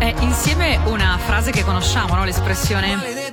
Insieme una frase che conosciamo, no? L'espressione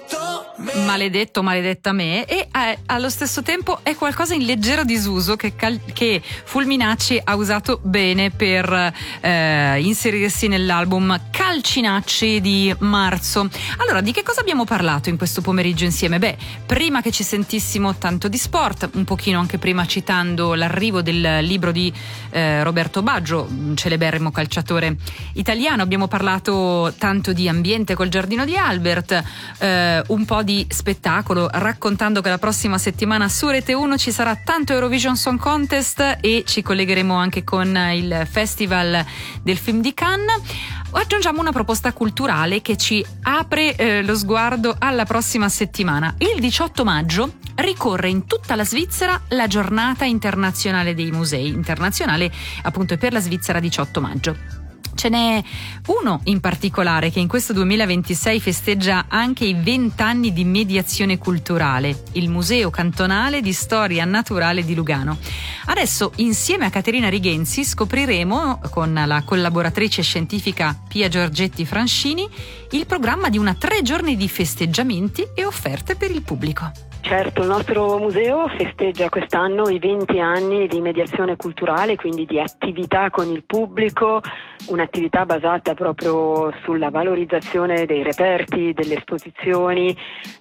maledetto, maledetta me, e allo stesso tempo è qualcosa in leggero disuso che Fulminacci ha usato bene per inserirsi nell'album Calcinacci di marzo. Allora, di che cosa abbiamo parlato in questo pomeriggio insieme? Beh, prima che ci sentissimo tanto di sport, un pochino anche prima citando l'arrivo del libro di Roberto Baggio, un celeberrimo calciatore italiano, abbiamo parlato tanto di ambiente col giardino di Albert, un po' di spettacolo, raccontando che la prossima settimana su Rete 1 ci sarà tanto Eurovision Song Contest e ci collegheremo anche con il Festival del film di Cannes. Aggiungiamo una proposta culturale che ci apre lo sguardo alla prossima settimana. Il 18 maggio ricorre in tutta la Svizzera la giornata internazionale dei musei, internazionale appunto per la Svizzera 18 maggio. Ce n'è uno in particolare che in questo 2026 festeggia anche i 20 anni di mediazione culturale, il Museo Cantonale di Storia Naturale di Lugano. Adesso, insieme a Caterina Righenzi, scopriremo, con la collaboratrice scientifica Pia Giorgetti Francini, il programma di 3 giorni di festeggiamenti e offerte per il pubblico. Certo, il nostro museo festeggia quest'anno i 20 anni di mediazione culturale, quindi di attività con il pubblico, un'attività basata proprio sulla valorizzazione dei reperti, delle esposizioni,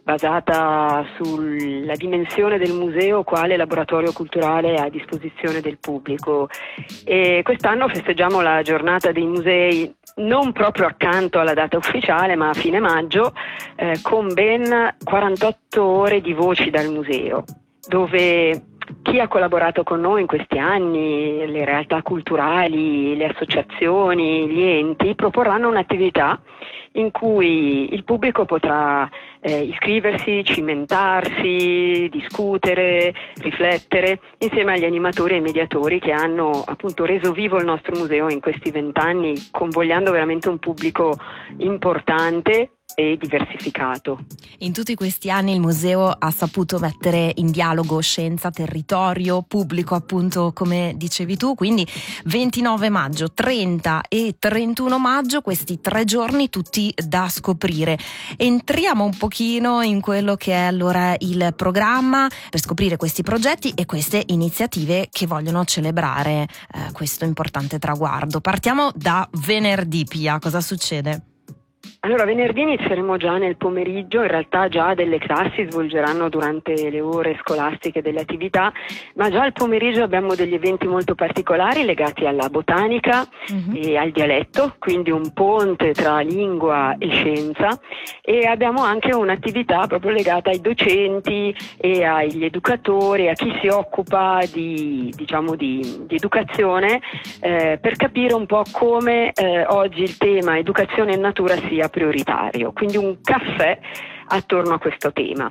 basata sulla dimensione del museo quale laboratorio culturale a disposizione del pubblico. E quest'anno festeggiamo la giornata dei musei non proprio accanto alla data ufficiale, ma a fine maggio, con ben 48 ore di voci dal museo, dove chi ha collaborato con noi in questi anni, le realtà culturali, le associazioni, gli enti, proporranno un'attività in cui il pubblico potrà iscriversi, cimentarsi, discutere, riflettere insieme agli animatori e ai mediatori che hanno appunto reso vivo il nostro museo in questi 20 anni, convogliando veramente un pubblico importante e diversificato. In tutti questi anni il museo ha saputo mettere in dialogo scienza, territorio, pubblico, appunto come dicevi tu, quindi 29 maggio, 30 e 31 maggio, questi 3 giorni tutti da scoprire. Entriamo un pochino in quello che è allora il programma per scoprire questi progetti e queste iniziative che vogliono celebrare questo importante traguardo. Partiamo da venerdì, Pia, cosa succede? Allora, venerdì inizieremo già nel pomeriggio, in realtà già delle classi svolgeranno durante le ore scolastiche delle attività, ma già al pomeriggio abbiamo degli eventi molto particolari legati alla botanica e al dialetto, quindi un ponte tra lingua e scienza, e abbiamo anche un'attività proprio legata ai docenti e agli educatori, a chi si occupa di educazione, per capire un po' come oggi il tema educazione e natura sia prioritario, quindi un caffè attorno a questo tema.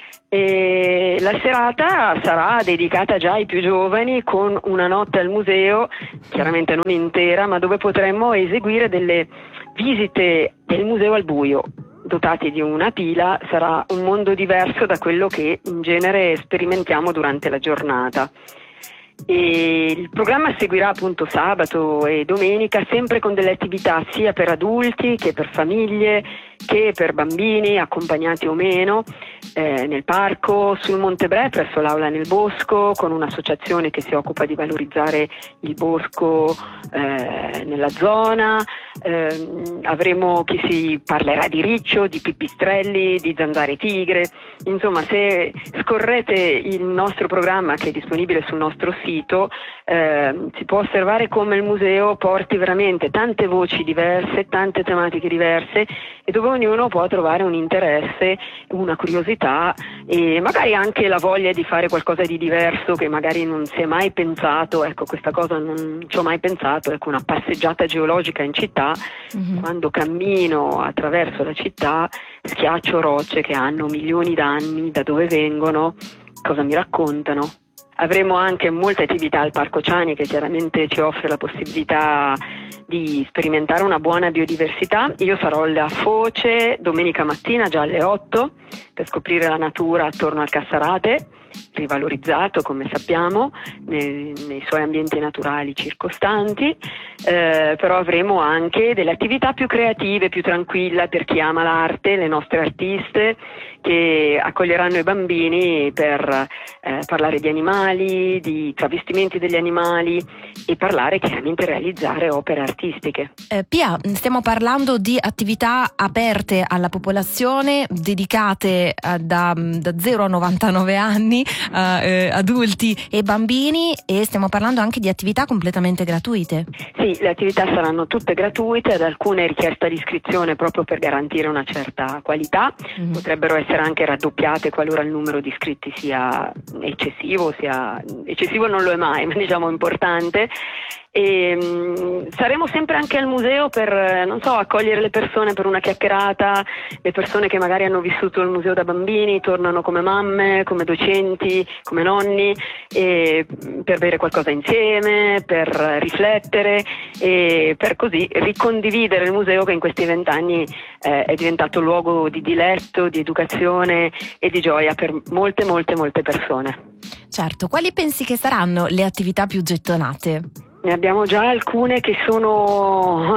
E la serata sarà dedicata già ai più giovani con una notte al museo, chiaramente non intera, ma dove potremmo eseguire delle visite del museo al buio, dotati di una pila. Sarà un mondo diverso da quello che in genere sperimentiamo durante la giornata. E il programma seguirà appunto sabato e domenica, sempre con delle attività sia per adulti che per famiglie che per bambini, accompagnati o meno, nel parco, sul Monte Bre, presso l'Aula nel Bosco, con un'associazione che si occupa di valorizzare il bosco nella zona. Avremo chi si parlerà di riccio, di pipistrelli, di zanzare tigre. Insomma, se scorrete il nostro programma, che è disponibile sul nostro sito, si può osservare come il museo porti veramente tante voci diverse, tante tematiche diverse, e dove ognuno può trovare un interesse, una curiosità e magari anche la voglia di fare qualcosa di diverso che magari non si è mai pensato. Ecco, questa cosa non ci ho mai pensato, ecco, una passeggiata geologica in città. Quando cammino attraverso la città schiaccio rocce che hanno milioni d'anni, da dove vengono, cosa mi raccontano. Avremo anche molte attività al Parco Ciani, che chiaramente ci offre la possibilità di sperimentare una buona biodiversità. Io sarò alla Foce domenica mattina già alle 8 per scoprire la natura attorno al Cassarate, rivalorizzato, come sappiamo, nei suoi ambienti naturali circostanti, però avremo anche delle attività più creative, più tranquille per chi ama l'arte, le nostre artiste che accoglieranno i bambini per parlare di animali, di travestimenti degli animali e parlare, chiaramente realizzare opere artistiche. Pia, stiamo parlando di attività aperte alla popolazione, dedicate da 0 a 99 anni, adulti e bambini, e stiamo parlando anche di attività completamente gratuite. Sì, le attività saranno tutte gratuite, ad alcune richiesta di iscrizione proprio per garantire una certa qualità, potrebbero essere anche raddoppiate qualora il numero di iscritti sia eccessivo non lo è mai, ma diciamo importante. E saremo sempre anche al museo per, accogliere le persone per una chiacchierata, le persone che magari hanno vissuto il museo da bambini, tornano come mamme, come docenti, come nonni, e per bere qualcosa insieme, per riflettere e per così ricondividere il museo che in questi 20 anni è diventato luogo di diletto, di educazione e di gioia per molte persone. Certo, quali pensi che saranno le attività più gettonate? Ne abbiamo già alcune che sono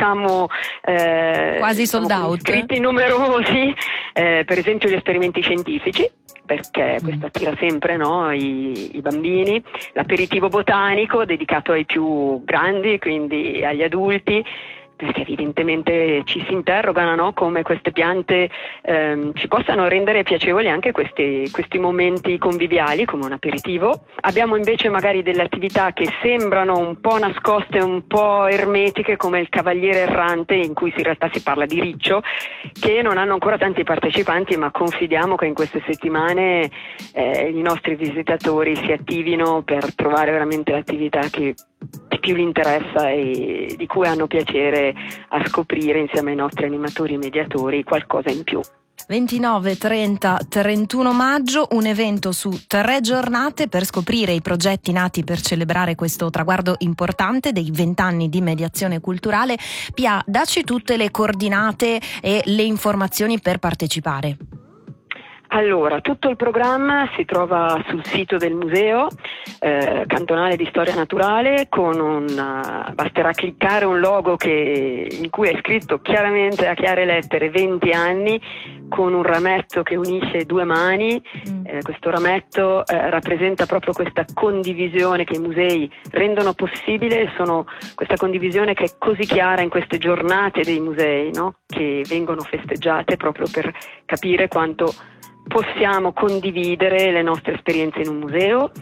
quasi sold out, iscritti numerosi, per esempio gli esperimenti scientifici, perché questo attira sempre i bambini, l'aperitivo botanico dedicato ai più grandi, quindi agli adulti, perché evidentemente ci si interrogano, no? Come queste piante ci possano rendere piacevoli anche questi momenti conviviali come un aperitivo. Abbiamo invece magari delle attività che sembrano un po' nascoste, un po' ermetiche, come il Cavaliere Errante, in cui in realtà si parla di riccio, che non hanno ancora tanti partecipanti, ma confidiamo che in queste settimane i nostri visitatori si attivino per trovare veramente l'attività che più li interessa e di cui hanno piacere a scoprire insieme ai nostri animatori e mediatori qualcosa in più. 29, 30, 31 maggio, un evento su 3 giornate per scoprire i progetti nati per celebrare questo traguardo importante dei 20 anni di mediazione culturale. Pia, dacci tutte le coordinate e le informazioni per partecipare. Allora, tutto il programma si trova sul sito del museo cantonale di storia naturale, basterà cliccare un logo in cui è scritto chiaramente a chiare lettere 20 anni, con un rametto che unisce 2 mani. Questo rametto rappresenta proprio questa condivisione che i musei rendono possibile, questa condivisione che è così chiara in queste giornate dei musei, no? Che vengono festeggiate proprio per capire quanto possiamo condividere le nostre esperienze in un museo,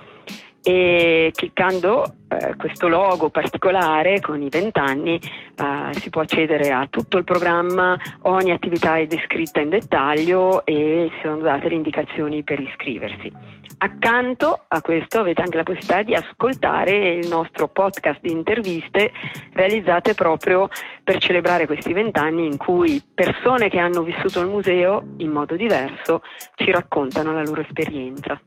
e cliccando questo logo particolare con i 20 anni si può accedere a tutto il programma, ogni attività è descritta in dettaglio e sono date le indicazioni per iscriversi. Accanto a questo avete anche la possibilità di ascoltare il nostro podcast di interviste realizzate proprio per celebrare questi 20 anni, in cui persone che hanno vissuto il museo in modo diverso ci raccontano la loro esperienza.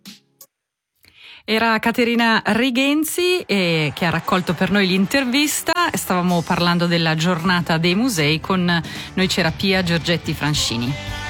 Era Caterina Righenzi che ha raccolto per noi l'intervista. Stavamo parlando della giornata dei musei, con noi c'era Pia Giorgetti Francini.